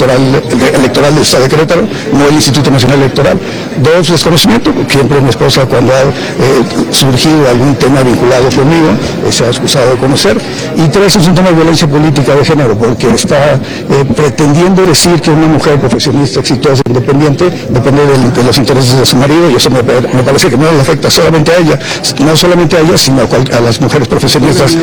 Electoral del Estado de Querétaro, no el Instituto Nacional Electoral. 2, desconocimiento, siempre mi esposa cuando ha surgido algún tema vinculado conmigo, se ha excusado de conocer. Y 3, es un tema de violencia política de género, porque está pretendiendo decir que una mujer profesionista, exitosa, independiente, depende de los intereses de su marido, y eso me parece que no le afecta solamente a ella, no solamente a ella, sino a las mujeres profesionistas.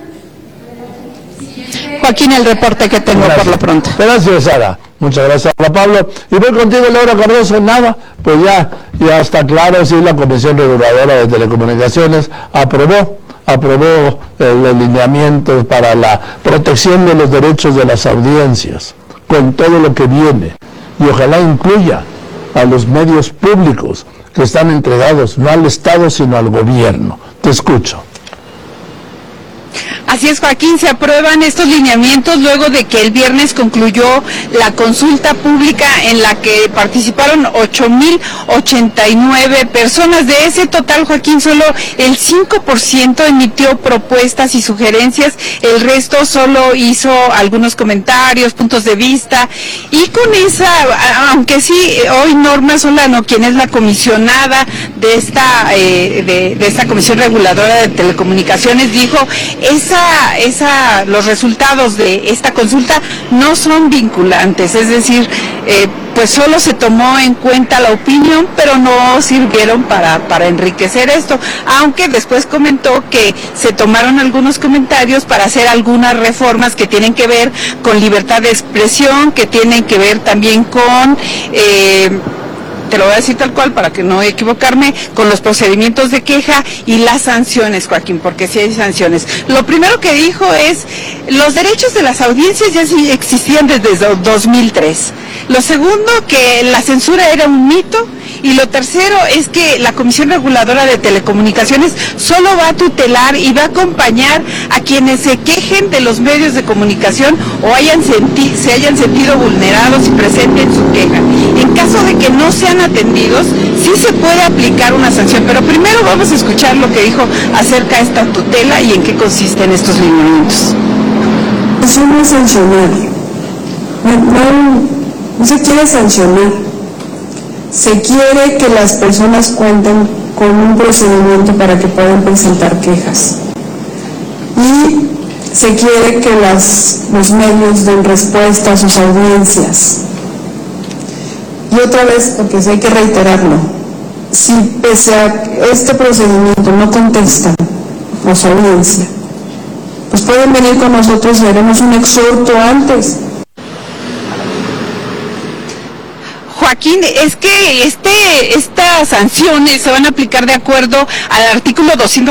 Joaquín, el reporte que tengo por lo pronto. Gracias, Sara. Muchas gracias, Juan Pablo. Y voy contigo, Laura Cardoso. Nada, pues ya está claro, sí, la Comisión Reguladora de Telecomunicaciones aprobó el lineamiento para la protección de los derechos de las audiencias, con todo lo que viene, y ojalá incluya a los medios públicos que están entregados no al Estado sino al gobierno. Te escucho. Así es, Joaquín, se aprueban estos lineamientos luego de que el viernes concluyó la consulta pública en la que participaron 8,089 personas. De ese total, Joaquín, solo el 5% emitió propuestas y sugerencias, el resto solo hizo algunos comentarios, puntos de vista, y con esa, aunque sí, hoy Norma Solano, quien es la comisionada de esta Comisión Reguladora de Telecomunicaciones, dijo, los resultados de esta consulta no son vinculantes, es decir, pues solo se tomó en cuenta la opinión, pero no sirvieron para enriquecer esto, aunque después comentó que se tomaron algunos comentarios para hacer algunas reformas que tienen que ver con libertad de expresión, que tienen que ver también con... te lo voy a decir tal cual para que no equivocarme, con los procedimientos de queja y las sanciones, Joaquín, porque sí hay sanciones. Lo primero que dijo es, los derechos de las audiencias ya sí existían desde 2003. Lo segundo, que la censura era un mito. Y lo tercero es que la Comisión Reguladora de Telecomunicaciones solo va a tutelar y va a acompañar a quienes se quejen de los medios de comunicación o se hayan sentido vulnerados y presenten su queja. En caso de que no sean atendidos, sí se puede aplicar una sanción, pero primero vamos a escuchar lo que dijo acerca de esta tutela y en qué consisten estos lineamientos. Eso no es sancionar, no se quiere sancionar. Se quiere que las personas cuenten con un procedimiento para que puedan presentar quejas. Y se quiere que los medios den respuesta a sus audiencias. Y otra vez, porque sí hay que reiterarlo, si pese a este procedimiento no contestan a su audiencia, pues pueden venir con nosotros y haremos un exhorto antes. Joaquín, es que estas sanciones se van a aplicar de acuerdo al artículo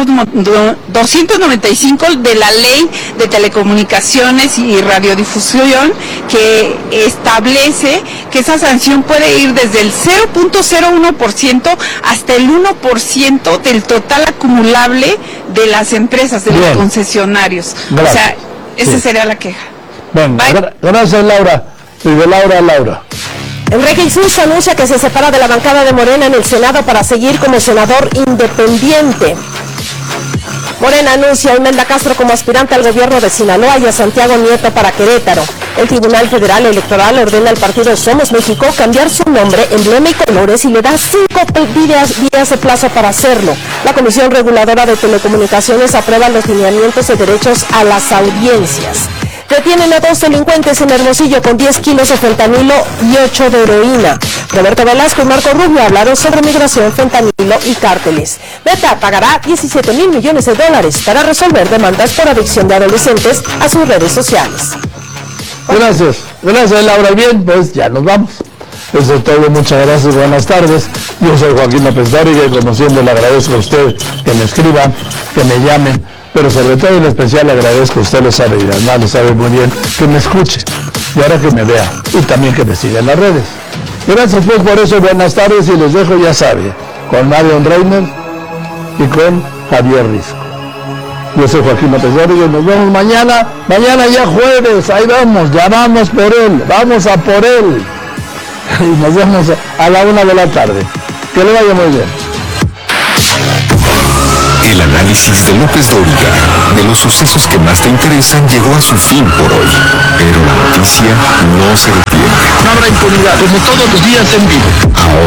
295 de la Ley de Telecomunicaciones y Radiodifusión, que establece que esa sanción puede ir desde el 0.01% hasta el 1% del total acumulable de las empresas, de los concesionarios. Gracias. O sea, esa sería la queja. Bueno, gracias, Laura. Y de Laura a Laura. Enrique Jesús anuncia que se separa de la bancada de Morena en el Senado para seguir como senador independiente. Morena anuncia a Imelda Castro como aspirante al gobierno de Sinaloa y a Santiago Nieto para Querétaro. El Tribunal Federal Electoral ordena al partido Somos México cambiar su nombre, emblema y colores y le da 5 días de plazo para hacerlo. La Comisión Reguladora de Telecomunicaciones aprueba los lineamientos de derechos a las audiencias. Detienen a 2 delincuentes en Hermosillo con 10 kilos de fentanilo y 8 de heroína. Roberto Velasco y Marco Rubio hablaron sobre migración, fentanilo y cárteles. Meta pagará $17,000 millones para resolver demandas por adicción de adolescentes a sus redes sociales. Gracias Laura. Bien, pues ya nos vamos. Eso es todo, muchas gracias, buenas tardes. Yo soy Joaquín López Dóriga y como siempre le agradezco a usted que me escriban, que me llamen, pero sobre todo en especial le agradezco a usted, lo sabe, y además lo sabe muy bien, que me escuche y ahora que me vea y también que me siga en las redes. Gracias pues por eso, buenas tardes, y les dejo, ya sabe, con Marion Reiner y con Javier Risco. Yo soy Joaquín López Dóriga y nos vemos mañana ya jueves, ahí vamos, ya vamos por él, vamos a por él. Y nos vemos a la 1 de la tarde. Que le vaya muy bien. El análisis de López Dóriga de los sucesos que más te interesan llegó a su fin por hoy. Pero la noticia no se detiene. No habrá impunidad, como todos los días en vivo. Ahora